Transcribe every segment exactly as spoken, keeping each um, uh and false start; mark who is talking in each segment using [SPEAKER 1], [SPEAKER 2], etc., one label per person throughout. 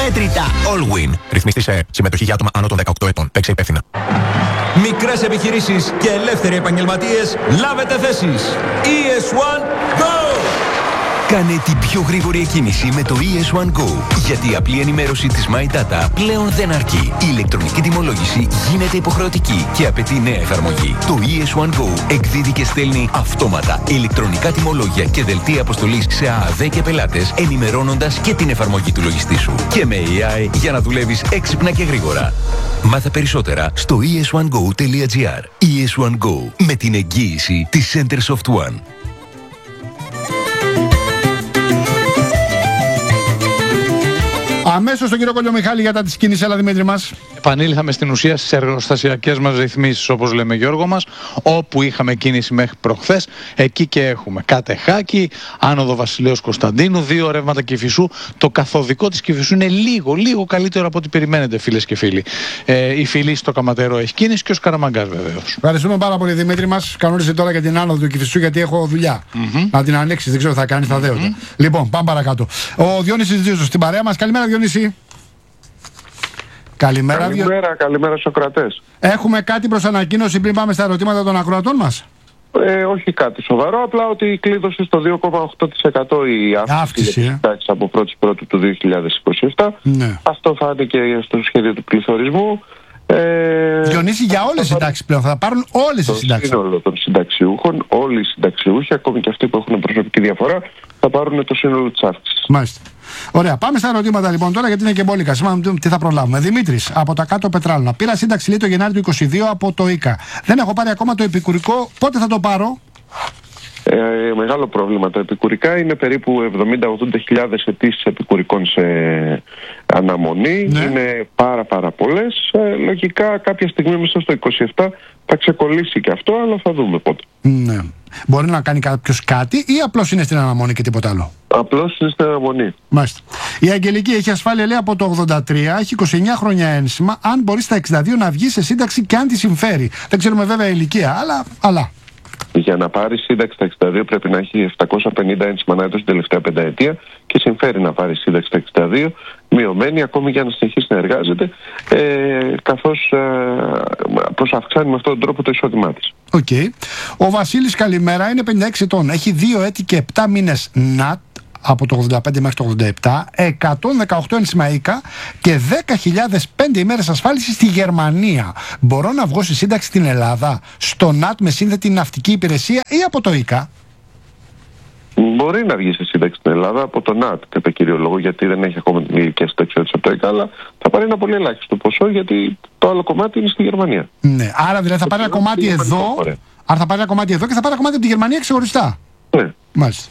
[SPEAKER 1] μέτρητα.
[SPEAKER 2] Allwin. Ρυθμιστή σε συμμετοχή για άτομα άνω των δεκαοκτώ ετών. Παίξε υπεύθυνα.
[SPEAKER 3] Μικρές επιχειρήσεις και ελεύθεροι επαγγελματίες, λάβετε θέσεις. ι ες one Go!
[SPEAKER 1] Κάνε την πιο γρήγορη εκκίνηση με το ι ες one Go. Γιατί η απλή ενημέρωση της My Data πλέον δεν αρκεί. Η ηλεκτρονική τιμολόγηση γίνεται υποχρεωτική και απαιτεί νέα εφαρμογή. Το ι ες one Go εκδίδει και στέλνει αυτόματα ηλεκτρονικά τιμολόγια και δελτία αποστολής σε ΑΑΔ και πελάτες, ενημερώνοντας και την εφαρμογή του λογιστή σου. Και με έι άι για να δουλεύεις έξυπνα και γρήγορα. Μάθε περισσότερα στο ι ες one go τελεία τζι άρ. ι ες one Go, με την εγγύηση της Centersoft One.
[SPEAKER 4] Αμέσως τον κύριο Κολιομιχάλη για τα της κίνησης. Έλα, Δημήτρη μας.
[SPEAKER 5] Επανήλθαμε στην ουσία στις εργοστασιακές μας ρυθμίσεις, όπως λέμε, Γιώργο μας, όπου είχαμε κίνηση μέχρι προχθές. Εκεί και έχουμε Κατεχάκη, άνοδο Βασιλέως Κωνσταντίνου, δύο ρεύματα Κηφισού. Το καθοδικό της Κηφισού είναι λίγο, λίγο καλύτερο από ό,τι περιμένετε, φίλες και φίλοι. Ε, η Φυλή στο Καματερό έχει κίνηση και ο Σκαραμαγκάς βεβαίως.
[SPEAKER 4] Ευχαριστούμε πάρα πολύ, Δημήτρη μας. Κανόνισε τώρα για την άνοδο του Κηφισού, γιατί έχω δουλειά. Mm-hmm. Να την ανοίξεις, δεν ξέρω τι θα κάνει, θα δέοντα. Mm-hmm. Λοιπόν, πάμε παρακάτω. Ο Διόνυσης Τζίζος στην παρέα μας. Καλημέρα, Διόνυση. Καλημέρα,
[SPEAKER 6] καλημέρα, Διο... καλημέρα στους ακροατές.
[SPEAKER 4] Έχουμε κάτι προς ανακοίνωση πριν πάμε στα ερωτήματα των ακροατών μας?
[SPEAKER 6] Ε, όχι κάτι σοβαρό, απλά ότι κλείδωσε στο δύο κόμμα οκτώ τοις εκατό η αύξηση
[SPEAKER 4] ε.
[SPEAKER 6] από πρώτη Πρώτου του δύο χιλιάδες είκοσι επτά.
[SPEAKER 4] Ναι.
[SPEAKER 6] Αυτό φάνηκε στο σχέδιο του πληθωρισμού.
[SPEAKER 4] Ε, Διονύση, για όλες τις συντάξεις πλέον θα πάρουν όλες οι συντάξεις.
[SPEAKER 6] Το σύνολο των συνταξιούχων, όλοι οι συνταξιούχοι, ακόμη και αυτοί που έχουν προσωπική διαφορά, θα πάρουν το σύνολο της αύξησης.
[SPEAKER 4] Μάλιστα. Ωραία, πάμε στα ερωτήματα λοιπόν τώρα, γιατί είναι και μπόλικα. Σήμερα τι θα προλάβουμε. Δημήτρης, από τα κάτω Πετράλωνα. Πήρα σύνταξη λέει το Γενάρη του είκοσι δύο από το ΙΚΑ. Δεν έχω πάρει ακόμα το επικουρικό. Πότε θα το πάρω?
[SPEAKER 6] Ε, μεγάλο πρόβλημα. Τα επικουρικά είναι περίπου εβδομήντα με ογδόντα χιλιάδες αιτήσεις επικουρικών σε αναμονή. Ναι. Είναι πάρα πάρα πολλές. Ε, λογικά κάποια στιγμή μέσα στο είκοσι επτά θα ξεκολλήσει και αυτό, αλλά θα δούμε πότε.
[SPEAKER 4] Ναι. Μπορεί να κάνει κάποιος κάτι ή απλώς είναι στην αναμονή και τίποτα άλλο?
[SPEAKER 6] Απλώς είναι στην αναμονή.
[SPEAKER 4] Μάλιστα. Η Αγγελική έχει ασφάλεια λέει από το ογδόντα τρία, έχει είκοσι εννιά χρόνια ένσημα. Αν μπορεί στα εξήντα δύο να βγει σε σύνταξη και αν τη συμφέρει. Δεν ξέρουμε βέβαια ηλικία, αλλά. αλλά.
[SPEAKER 6] Για να πάρει σύνταξη στα εξήντα δύο πρέπει να έχει επτακόσια πενήντα ένσημα να έτος την τελευταία πενταετία και συμφέρει να πάρει σύνταξη στα εξήντα δύο, μειωμένη ακόμη για να συνεχίσει να εργάζεται, ε, καθώς ε, προς αυξάνει με αυτόν τον τρόπο το εισόδημά της.
[SPEAKER 4] Okay. Ο Βασίλης, καλημέρα, είναι πενήντα έξι ετών. Έχει δύο έτη και επτά μήνες ΝΑΤ από το ογδόντα πέντε μέχρι το ογδόντα επτά, εκατόν δεκαοκτώ ένσημα ΙΚΑ και δέκα χιλιάδες πέντε ημέρες ασφάλισης στη Γερμανία. Μπορώ να βγω στη σύνταξη στην Ελλάδα, στο ΝΑΤ με σύνδετη ναυτική υπηρεσία ή από το ΙΚΑ?
[SPEAKER 6] Μπορεί να βγει σε σύνταξη στην Ελλάδα από το ΝΑΤ κατά κύριο λόγο, γιατί δεν έχει ακόμα την ηλικία συνταξιότητα από το ΙΚΑ, αλλά θα πάρει ένα πολύ ελάχιστο ποσό, γιατί το άλλο κομμάτι είναι στη Γερμανία.
[SPEAKER 4] Ναι, άρα δηλαδή θα πάρει ένα κομμάτι εδώ, άρα θα πάρει ένα κομμάτι εδώ και θα πάρει ένα κομμάτι από τη Γερμανία ξεχωριστά.
[SPEAKER 6] Ναι.
[SPEAKER 4] Μάλιστα.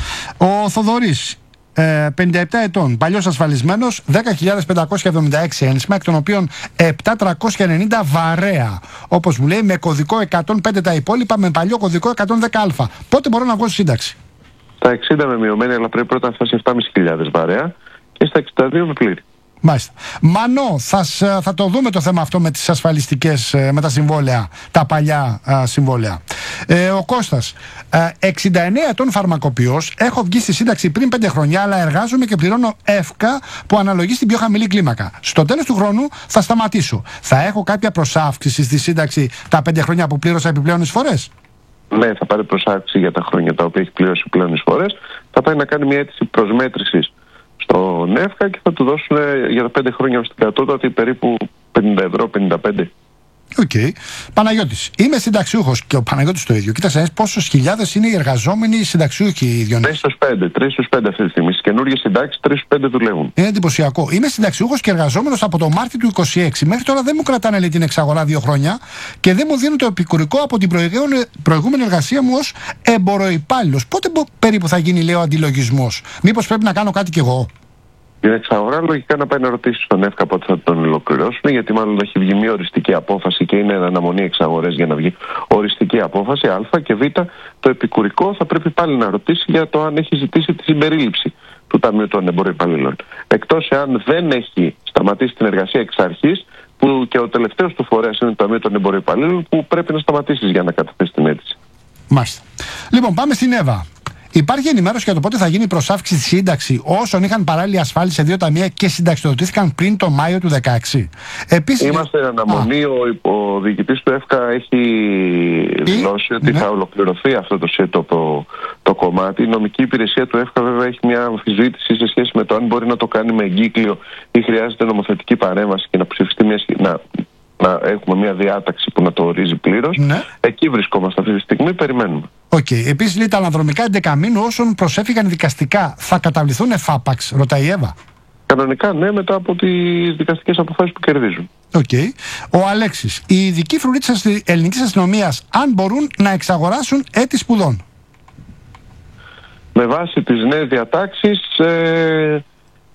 [SPEAKER 4] Ο Θοδωρής, ε, πενήντα επτά ετών, παλιός ασφαλισμένος, δέκα χιλιάδες πεντακόσια εβδομήντα έξι ένσημα, εκ των οποίων επτά χιλιάδες τριακόσια ενενήντα βαρέα. Όπως μου λέει, με κωδικό εκατόν πέντε τα υπόλοιπα, με παλιό κωδικό εκατόν δέκα α. Πότε μπορώ να βγω στη σύνταξη?
[SPEAKER 6] Στα εξήντα με μειωμένη, αλλά πρέπει πρώτα να φτάσει επτά χιλιάδες πεντακόσια βαρέα, και στα εξήντα δύο με πλήρη.
[SPEAKER 4] Μάλιστα. Μανώ, θα, θα το δούμε το θέμα αυτό με τις ασφαλιστικές, με τα συμβόλαια, τα παλιά α, συμβόλαια. Ε, ο Κώστας, ε, εξήντα εννέα ετών φαρμακοποιός, έχω βγει στη σύνταξη πριν πέντε χρόνια, αλλά εργάζομαι και πληρώνω εύκα που αναλογεί στην πιο χαμηλή κλίμακα. Στο τέλος του χρόνου θα σταματήσω. Θα έχω κάποια προσάυξηση στη σύνταξη τα πέντε χρόνια που πλήρωσα επιπλέον εισφορές?
[SPEAKER 6] Ναι, θα πάρει προσάυξη για τα χρόνια τα οποία έχει πληρώσει πλέον εισφορές. Θα πάει να κάνει μια αίτηση προσμέτρησης στον ΕΦΚΑ και θα του δώσουν για τα πέντε χρόνια στην κατώτατη περίπου πενήντα ευρώ, πενήντα πέντε.
[SPEAKER 4] Οκ. Okay. Παναγιώτης, είμαι συνταξιούχος και ο Παναγιώτης το ίδιο. Κοίταξε πόσες χιλιάδες είναι οι εργαζόμενοι συνταξιούχοι, Διονύση?
[SPEAKER 6] τρεις στους πέντε, τρεις στους πέντε αυτή τη στιγμή. Στις καινούργιες συντάξεις τρεις στους πέντε δουλεύουν.
[SPEAKER 4] Είναι εντυπωσιακό. Είμαι συνταξιούχος και εργαζόμενος από το Μάρτιο του είκοσι έξι. Μέχρι τώρα δεν μου κρατάνε λέει, την εξαγορά δύο χρόνια και δεν μου δίνουν το επικουρικό από την προηγούμενη εργασία μου ως εμποροϊπάλληλος. Πότε περίπου θα γίνει λέει, ο αντιλογισμός? Μήπως πρέπει να κάνω κάτι κι εγώ?
[SPEAKER 6] Την εξαγορά λογικά να πάει να ρωτήσει στον ΕΦΚΑ πότε θα τον ολοκληρώσουν, γιατί μάλλον έχει βγει μια οριστική απόφαση και είναι αναμονή εξαγορές για να βγει οριστική απόφαση. Α και Β, το επικουρικό θα πρέπει πάλι να ρωτήσει για το αν έχει ζητήσει τη συμπερίληψη του Ταμείου των Εμποροϊπαλλήλων. Εκτός εάν δεν έχει σταματήσει την εργασία εξ αρχής, που και ο τελευταίος του φορέας είναι το Ταμείο των Εμποροϊπαλλήλων, που πρέπει να σταματήσει για να καταθέσει την αίτηση.
[SPEAKER 4] Μάλιστα. Λοιπόν, πάμε στην Εύα. Υπάρχει ενημέρωση για το πότε θα γίνει η προσάυξη στη σύνταξη όσων είχαν παράλληλη ασφάλιση σε δύο ταμεία και συνταξιοδοτήθηκαν πριν το Μάιο του δεκαέξι. Επίσης,
[SPEAKER 6] είμαστε εν αναμονή. Ο, ο διοικητής του ΕΦΚΑ έχει δηλώσει ότι ναι. θα ολοκληρωθεί αυτό το, το, το, το κομμάτι. Η νομική υπηρεσία του ΕΦΚΑ βέβαια έχει μια αμφισβήτηση σε σχέση με το αν μπορεί να το κάνει με εγκύκλιο ή χρειάζεται νομοθετική παρέμβαση και να ψηφιστεί μια να, να έχουμε μια διάταξη που να το ορίζει πλήρως. Ναι. Εκεί βρισκόμαστε αυτή τη στιγμή, περιμένουμε.
[SPEAKER 4] Οκ. Okay. Επίσης, λέει, τα αναδρομικά έντεκα μήνου όσων προσέφηγαν δικαστικά θα καταβληθούν εφάπαξ, ρωτάει η Εύα.
[SPEAKER 6] Κανονικά ναι, μετά από τις δικαστικές αποφάσεις που κερδίζουν.
[SPEAKER 4] Okay. Ο Αλέξης, οι ειδικοί φρουροί της ελληνικής αστυνομίας, αν μπορούν να εξαγοράσουν έτη σπουδών.
[SPEAKER 6] Με βάση τις νέες διατάξεις, ε,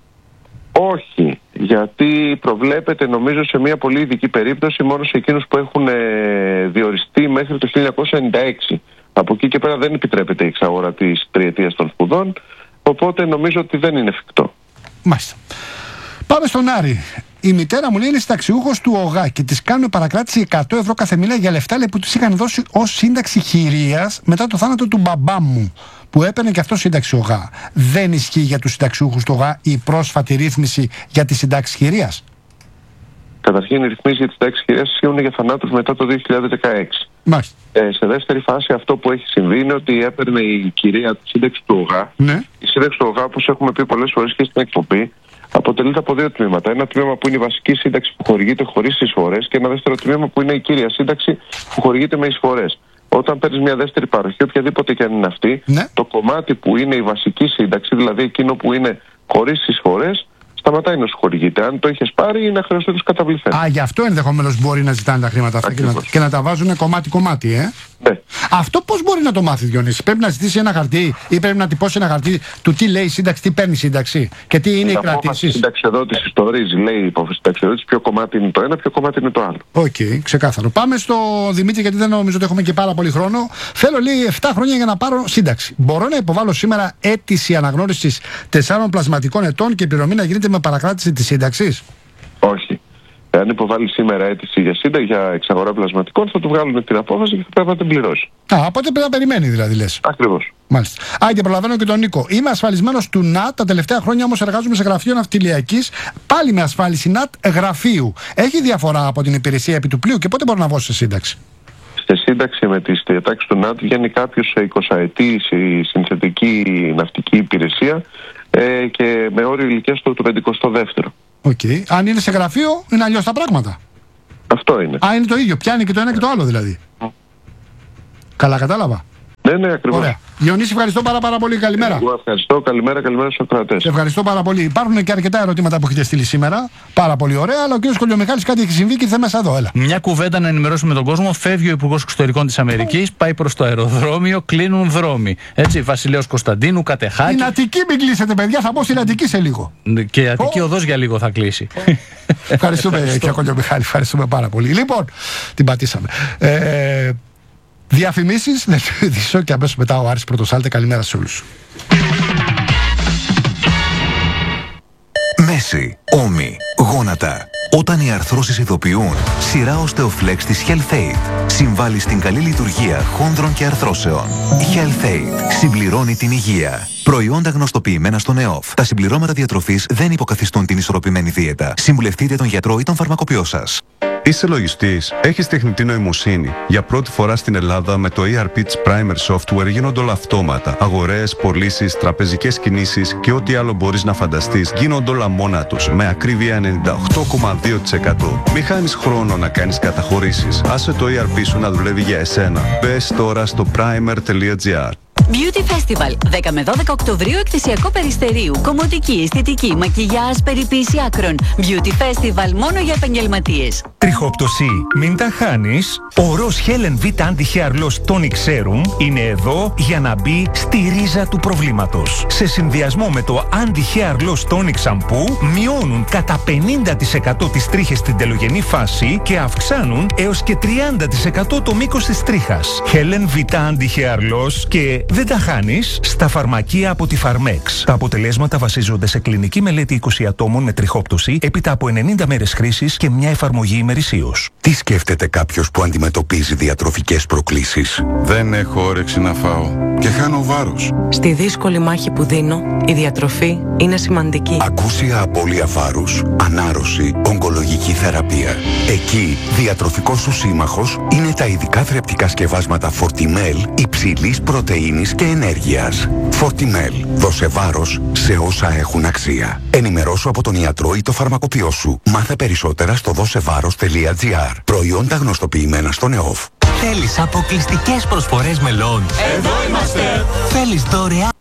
[SPEAKER 6] όχι. Γιατί προβλέπεται, νομίζω, σε μια πολύ ειδική περίπτωση μόνο σε εκείνους που έχουν ε, διοριστεί μέχρι το χίλια εννιακόσια ενενήντα έξι. Από εκεί και πέρα δεν επιτρέπεται η εξαγορά της τριετίας των σπουδών, οπότε νομίζω ότι δεν είναι εφικτό.
[SPEAKER 4] Μάλιστα. Πάμε στον Άρη. Η μητέρα μου λέει είναι συνταξιούχος του ΟΓΑ και της κάνουν παρακράτηση εκατό ευρώ κάθε μήνα για λεφτά λέει, που της είχαν δώσει ως σύνταξη χειρίας μετά το θάνατο του μπαμπά μου, που έπαιρνε και αυτό σύνταξη ΟΓΑ. Δεν ισχύει για τους συνταξιούχους του ΟΓΑ η πρόσφατη ρύθμιση για τη συντάξη χειρίας?
[SPEAKER 6] Καταρχήν, οι ρυθμίσεις για τη συντάξη χειρίας ισχύουν για θανάτους μετά το δύο χιλιάδες δεκαέξι.
[SPEAKER 4] Μάλιστα.
[SPEAKER 6] Ε, σε δεύτερη φάση, αυτό που έχει συμβεί είναι ότι έπαιρνε η κυρία τη σύνταξη του ΟΓΑ. Ναι. Η σύνταξη του ΟΓΑ, όπως έχουμε πει πολλές φορές και στην εκπομπή, αποτελείται από δύο τμήματα. Ένα τμήμα που είναι η βασική σύνταξη που χορηγείται χωρίς εισφορές και ένα δεύτερο τμήμα που είναι η κύρια σύνταξη που χορηγείται με εισφορές. Όταν παίρνεις μια δεύτερη παροχή, οποιαδήποτε και αν είναι αυτή, ναι. το κομμάτι που είναι η βασική σύνταξη, δηλαδή εκείνο που είναι χωρίς εισφορές, σταματάει να σου χορηγείται. Αν το έχεις πάρει, είναι χρέος τους καταβληθέν. Α,
[SPEAKER 4] γι' αυτό ενδεχομένως μπορεί να ζητάνε τα χρήματα αυτά και να, και να τα βάζουν κομμάτι-κομμάτι, ε.
[SPEAKER 6] Ναι.
[SPEAKER 4] Αυτό πώς μπορεί να το μάθει, Διονύση? Πρέπει να ζητήσει ένα χαρτί ή πρέπει να τυπώσει ένα χαρτί του τι λέει η σύνταξη, τι παίρνει η σύνταξη και τι είναι η κρατήση?
[SPEAKER 6] Η συνταξιοδότηση το ορίζει, λέει η συνταξιοδότηση, ποιο κομμάτι είναι το ένα, ποιο κομμάτι είναι το άλλο.
[SPEAKER 4] Οκ, okay, ξεκάθαρο. Πάμε στο Δημήτρη, γιατί δεν νομίζω ότι έχουμε και πάρα πολύ χρόνο. Θέλω, λέει, επτά χρόνια για να πάρω σύνταξη. Μπορώ να υποβάλω σήμερα αίτηση αναγνώρισης τεσσάρων πλασματικών ετών και η πληρωμή να γίνεται με παρακράτηση της σύνταξης?
[SPEAKER 6] Όχι. Εάν υποβάλει σήμερα αίτηση για σύνταξη, για εξαγορά πλασματικών, θα του βγάλουν την απόφαση και θα πρέπει να την πληρώσει.
[SPEAKER 4] Α, οπότε πρέπει να περιμένει, δηλαδή, λες.
[SPEAKER 6] Ακριβώς.
[SPEAKER 4] Μάλιστα. Α, και προλαβαίνω και τον Νίκο. Είμαι ασφαλισμένος του ΝΑΤ, τα τελευταία χρόνια όμως εργάζομαι σε γραφείο ναυτιλιακής, πάλι με ασφάλιση ΝΑΤ γραφείου. Έχει διαφορά από την υπηρεσία επί του πλοίου και πότε μπορώ να βγω σε σύνταξη?
[SPEAKER 6] Σε σύνταξη με τις διατάξεις του ΝΑΤ βγαίνει κάποιος σε εικοσαετή συνθετική ναυτική υπηρεσία ε, και με όριο ηλικίας του πενηκοστό δεύτερο.
[SPEAKER 4] Okay. Αν είναι σε γραφείο, είναι αλλιώς τα πράγματα.
[SPEAKER 6] Αυτό είναι.
[SPEAKER 4] Α, είναι το ίδιο. Πιάνει και το ένα και το άλλο δηλαδή. Mm. Καλά, κατάλαβα.
[SPEAKER 6] Ναι, ναι, ακριβώς.
[SPEAKER 4] Ωραία. Διονύση, ευχαριστώ πάρα, πάρα πολύ. Καλημέρα.
[SPEAKER 6] Εγώ ευχαριστώ. Καλημέρα, καλημέρα στους ακροατές.
[SPEAKER 4] Ευχαριστώ πάρα πολύ. Υπάρχουν και αρκετά ερωτήματα που έχετε στείλει σήμερα. Πάρα πολύ ωραία. Αλλά ο κ. Κολιομιχάλης κάτι έχει συμβεί και θα μέσα εδώ. Έλα.
[SPEAKER 7] Μια κουβέντα να ενημερώσουμε τον κόσμο. Φεύγει ο Υπουργός Εξωτερικών της Αμερικής, πάει προς το αεροδρόμιο, κλείνουν δρόμοι. Έτσι, Βασιλέος Κωνσταντίνου, Κατεχάκη.
[SPEAKER 4] Την Αττική μην κλείσετε, παιδιά. Θα πω στην Αττική σε λίγο.
[SPEAKER 7] Και η Αττική oh. οδός για λίγο θα κλείσει.
[SPEAKER 4] Ευχαριστούμε, κ. Κολιομιχάλη. Ευχαριστούμε πάρα πολύ. Λοιπόν, την πατήσαμε. Ε, Διαφημίσεις, να ευχαριστήσω και αμέσως μετά ο Άρης Πρωτοσάλτε. Καλημέρα σε όλους.
[SPEAKER 1] Μέση, ώμοι, γόνατα. Όταν οι αρθρώσεις ειδοποιούν, σειρά Osteoflex της HealthAid συμβάλλει στην καλή λειτουργία χόνδρων και αρθρώσεων. HealthAid συμπληρώνει την υγεία. Προϊόντα γνωστοποιημένα στον ΕΟΦ. Τα συμπληρώματα διατροφής δεν υποκαθιστούν την ισορροπημένη δίαιτα. Συμβουλευτείτε τον γιατρό ή τον φαρμακοποιό σας.
[SPEAKER 8] Είσαι λογιστής, έχεις τεχνητή νοημοσύνη. Για πρώτη φορά στην Ελλάδα με το ι αρ πι της Primer Software γίνονται όλα αυτόματα. Αγορές, πωλήσεις, τραπεζικές κινήσεις και ό,τι άλλο μπορείς να φανταστείς γίνονται όλα μόνα τους με ακρίβεια ενενήντα οκτώ κόμμα δύο τοις εκατό. Μη χάνεις χρόνο να κάνεις καταχωρήσεις. Άσε το ι αρ πι σου να δουλεύει για εσένα. Μπες τώρα στο primer τελεία gr.
[SPEAKER 9] Beauty Festival, δέκα με δώδεκα Οκτωβρίου, εκθεσιακό Περιστερίου. Κομμωτική, αισθητική, μακιγιάζ, περιποίηση άκρων. Beauty Festival μόνο για επαγγελματίες.
[SPEAKER 10] Τριχόπτωση, μην τα χάνεις. Ο ροζ Helen V Anti-Hair Loss Tonic Serum είναι εδώ για να μπει στη ρίζα του προβλήματος. Σε συνδυασμό με το Anti-Hair Loss Tonic Shampoo μειώνουν κατά πενήντα τοις εκατό τις τρίχες στην τελογενή φάση και αυξάνουν έως και τριάντα τοις εκατό το μήκος της τρίχας. Helen V Anti-Hair Loss και δεν τα χάνεις στα φαρμακεία από τη Farmex. Τα αποτελέσματα βασίζονται σε κλινική μελέτη είκοσι ατόμων με τριχόπτωση έπειτα από ενενήντα μέρες χρήσης και μια εφαρμογή ημερησίως.
[SPEAKER 11] Τι σκέφτεται κάποιος που αντιμετωπίζει διατροφικές προκλήσεις?
[SPEAKER 12] Δεν έχω όρεξη να φάω και χάνω βάρος.
[SPEAKER 13] Στη δύσκολη μάχη που δίνω, η διατροφή είναι σημαντική.
[SPEAKER 11] Ακούσια απώλεια βάρους, ανάρρωση, ογκολογική θεραπεία. Εκεί, διατροφικός σου σύμμαχος είναι τα ειδικά θρεπτικά σκευάσματα Fortimel υψηλής πρωτεΐνης και ενέργειας. Fortimel. Δώσε βάρος σε όσα έχουν αξία. Ενημερώσου από τον ιατρό ή το φαρμακοποιό σου. Μάθε περισσότερα στο δώσεβάρος τελεία τζι άρ. Προϊόντα γνωστοποιημένα στον ΕΟΦ.
[SPEAKER 14] Θέλεις αποκλειστικές προσφορές μελών?
[SPEAKER 15] Εδώ είμαστε!
[SPEAKER 14] Θέλεις δωρεάν